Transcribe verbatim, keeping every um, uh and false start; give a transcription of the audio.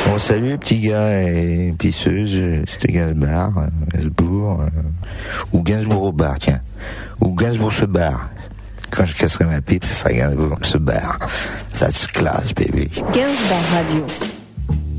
Bon, salut les petits gars et pisseuses, c'était Gainsbourg, Gainsbourg, euh, ou Gainsbourg au bar, tiens. Ou Gainsbourg se barre. Quand je casserai ma pipe, ça sera Gainsbourg se barre. Ça se classe, baby. Gainsbourg Radio.